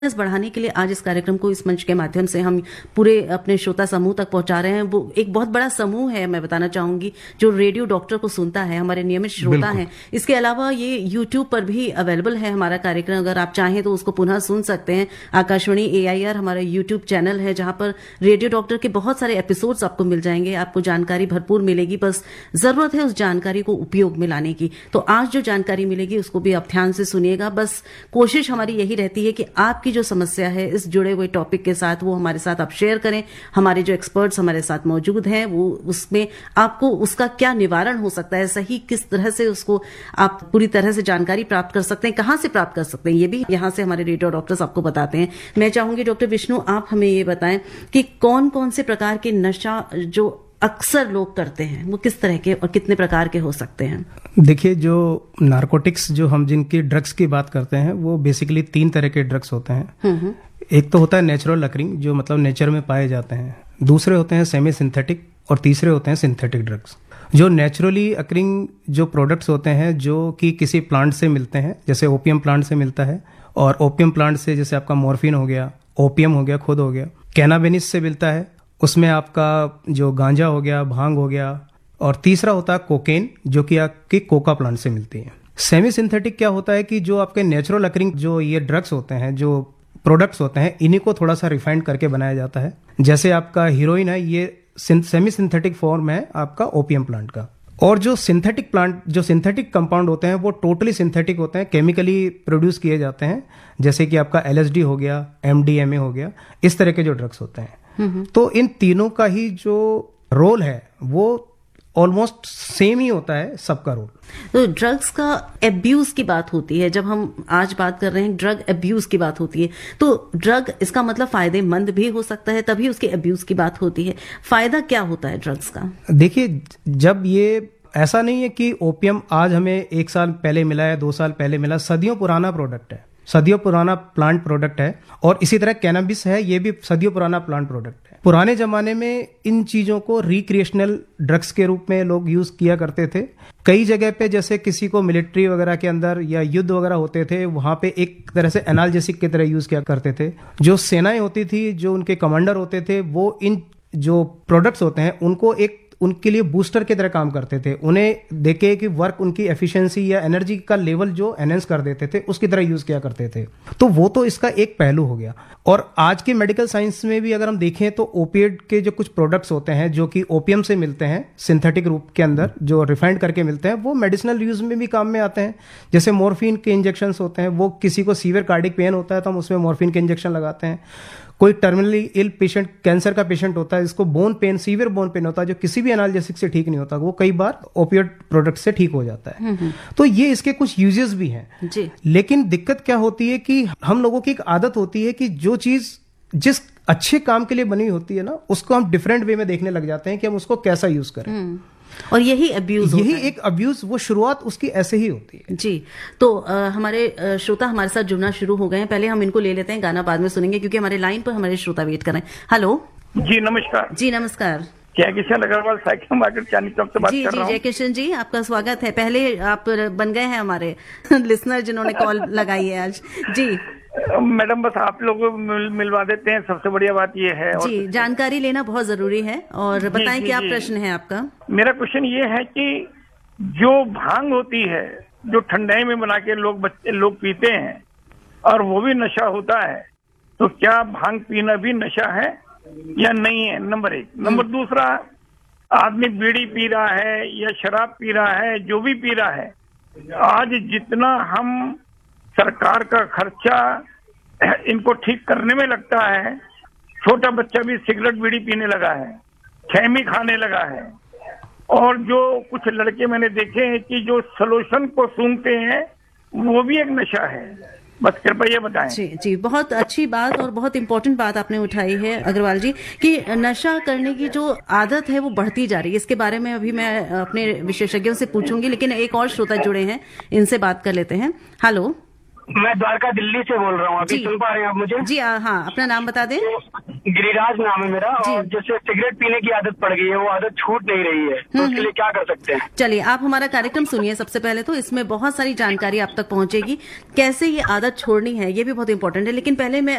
बढ़ाने के लिए आज इस कार्यक्रम को इस मंच के माध्यम से हम पूरे अपने श्रोता समूह तक पहुंचा रहे हैं। वो एक बहुत बड़ा समूह है, मैं बताना चाहूंगी, जो रेडियो डॉक्टर को सुनता है, हमारे नियमित श्रोता हैं। इसके अलावा ये यूट्यूब पर भी अवेलेबल है हमारा कार्यक्रम, अगर आप चाहें तो उसको पुनः सुन सकते हैं। आकाशवाणी AIR हमारा यूट्यूब चैनल है, जहां पर रेडियो डॉक्टर के बहुत सारे एपिसोड्स आपको मिल जाएंगे। आपको जानकारी भरपूर मिलेगी, बस जरूरत है उस जानकारी को उपयोग में लाने की। तो आज जो जानकारी मिलेगी उसको भी आप ध्यान से सुनिएगा। बस कोशिश हमारी यही रहती है कि आपकी जो समस्या है इस जुड़े हुए टॉपिक के साथ वो हमारे साथ आप शेयर करें। हमारे जो एक्सपर्ट्स हमारे साथ मौजूद हैं वो उसमें आपको उसका क्या निवारण हो सकता है, सही किस तरह से उसको आप पूरी तरह से जानकारी प्राप्त कर सकते हैं, कहां से प्राप्त कर सकते हैं, ये भी यहां से हमारे रेडियो डॉक्टर्स आपको बताते हैं। मैं चाहूंगी डॉक्टर विष्णु आप हमें ये बताएं कि कौन कौन से प्रकार के नशा जो अक्सर लोग करते हैं वो किस तरह के और कितने प्रकार के हो सकते हैं। देखिए, जो नारकोटिक्स, जो हम जिनकी ड्रग्स की बात करते हैं, वो बेसिकली 3 तरह के ड्रग्स होते हैं। एक तो होता है नेचुरल अकरिंग, जो मतलब नेचर में पाए जाते हैं। दूसरे होते हैं सेमी सिंथेटिक और तीसरे होते हैं सिंथेटिक ड्रग्स। जो नेचुरली अकरिंग जो प्रोडक्ट्स होते हैं जो कि किसी प्लांट से मिलते हैं, जैसे ओपियम प्लांट से मिलता है, और ओपियम प्लांट से जैसे आपका मॉर्फिन हो गया, ओपियम हो गया, खुद हो गया, कैनाबिस से मिलता है, उसमें आपका जो गांजा हो गया, भांग हो गया, और तीसरा होता है कोकेन, जो कि आपकी कोका प्लांट से मिलती है। सेमी सिंथेटिक क्या होता है कि जो आपके नेचुरल अकरिंग जो ये ड्रग्स होते हैं, जो प्रोडक्ट्स होते हैं, इन्हीं को थोड़ा सा रिफाइंड करके बनाया जाता है। जैसे आपका हीरोइन है, ये सेमी सिंथेटिक फॉर्म है आपका ओपियम प्लांट का। और जो सिंथेटिक प्लांट, जो सिंथेटिक कंपाउंड होते हैं, वो टोटली सिंथेटिक होते हैं, केमिकली प्रोड्यूस किए जाते हैं, जैसे कि आपका LSD हो गया, MDMA हो गया, इस तरह के जो ड्रग्स होते हैं। तो इन तीनों का ही जो रोल है वो ऑलमोस्ट सेम ही होता है, सबका रोल। तो ड्रग्स का एब्यूज की बात होती है, जब हम आज बात कर रहे हैं ड्रग एब्यूज की बात होती है, तो ड्रग इसका मतलब फायदेमंद भी हो सकता है, तभी उसके एब्यूज की बात होती है। फायदा क्या होता है ड्रग्स का? देखिए, जब ये ऐसा नहीं है कि ओपियम आज हमें 1 साल पहले मिला है, 2 साल पहले मिला, सदियों पुराना प्रोडक्ट है, सदियों पुराना प्लांट प्रोडक्ट है। और इसी तरह कैनबिस है, ये भी सदियों पुराना प्लांट प्रोडक्ट है। पुराने जमाने में इन चीजों को रिक्रिएशनल ड्रग्स के रूप में लोग यूज किया करते थे। कई जगह पे, जैसे किसी को मिलिट्री वगैरह के अंदर या युद्ध वगैरह होते थे, वहां पे एक तरह से एनाल्जेसिक की तरह यूज किया करते थे। जो सेनाएं होती थी, जो उनके कमांडर होते थे, वो इन जो प्रोडक्ट्स होते हैं उनको एक उनके लिए बूस्टर की तरह काम करते थे। उन्हें देखे कि वर्क उनकी एफिशिएंसी या एनर्जी का लेवल जो एनहेंस कर देते थे, उसकी तरह यूज किया करते थे। तो वो तो इसका एक पहलू हो गया। और आज के मेडिकल साइंस में भी अगर हम देखें तो ओपिएट के जो कुछ प्रोडक्ट्स होते हैं जो कि ओपियम से मिलते हैं, सिंथेटिक रूप के अंदर जो रिफाइंड करके मिलते हैं, वो मेडिसिनल यूज में भी काम में आते हैं। जैसे मॉर्फिन के इंजेक्शन होते हैं, वो किसी को सीवियर कार्डिक पेन होता है तो हम उसमें मॉर्फिन के इंजेक्शन लगाते हैं। कोई टर्मिनली इल पेशेंट, कैंसर का पेशेंट होता है, इसको bone pen, severe bone pen होता है, जो किसी भी एनाल्जेसिक से ठीक नहीं होता, वो कई बार ओपिएट प्रोडक्ट से ठीक हो जाता है। तो ये इसके कुछ यूजेस भी हैं जी। लेकिन दिक्कत क्या होती है कि हम लोगों की एक आदत होती है कि जो चीज जिस अच्छे काम के लिए बनी होती है ना, उसको हम डिफरेंट वे में देखने लग जाते हैं कि हम उसको कैसा यूज करें। और यही अब्यूज, यही एक अब्यूज, वो शुरुआत उसकी ऐसे ही होती है जी। तो हमारे श्रोता हमारे साथ जुड़ना शुरू हो गए हैं। पहले हम इनको ले लेते हैं, गाना बाद में सुनेंगे, क्योंकि हमारे लाइन पर हमारे श्रोता वेट कर रहे हैं। हेलो जी, नमस्कार। जी नमस्कार। जयकिशन अग्रवाल, साइकिल मार्केट, चांदनी चौक से बात कर रहा हूँ। जयकिशन जी, आपका स्वागत है। पहले आप बन गए हैं हमारे लिसनर जिन्होंने कॉल लगाई है आज जी। मैडम, बस आप लोग मिलवा देते हैं, सबसे बढ़िया बात ये है। जी, जानकारी लेना बहुत जरूरी है। और बताएं क्या प्रश्न है आपका? मेरा क्वेश्चन ये है कि जो भांग होती है, जो ठंडाई में बना के लोग पीते हैं और वो भी नशा होता है, तो क्या भांग पीना भी नशा है या नहीं है? नंबर 1। नंबर 2, आदमी बीड़ी पी रहा है या शराब पी रहा है, जो भी पी रहा है, आज जितना हम सरकार का खर्चा इनको ठीक करने में लगता है, छोटा बच्चा भी सिगरेट बीड़ी पीने लगा है, खैमी खाने लगा है। और जो कुछ लड़के मैंने देखे हैं कि जो सलोशन को सूंघते हैं, वो भी एक नशा है। बस कृपया ये बताएं। जी जी, बहुत अच्छी बात और बहुत इंपॉर्टेंट बात आपने उठाई है अग्रवाल जी, कि नशा करने की जो आदत है वो बढ़ती जा रही है। इसके बारे में अभी मैं अपने विशेषज्ञों से पूछूंगी, लेकिन एक और श्रोता जुड़े हैं, इनसे बात कर लेते हैं। हेलो, मैं द्वारका, दिल्ली से बोल रहा हूँ। अभी सुन पा रहे हैं आप मुझे? जी हाँ, अपना नाम बता दें। गिरिराज नाम है मेरा। और जैसे सिगरेट पीने की आदत पड़ गई है, वो आदत छूट नहीं रही है, तो उसके लिए क्या कर सकते हैं? चलिए, आप हमारा कार्यक्रम सुनिए सबसे पहले, तो इसमें बहुत सारी जानकारी आप तक पहुंचेगी, कैसे ये आदत छोड़नी है, ये भी बहुत इंपॉर्टेंट है। लेकिन पहले मैं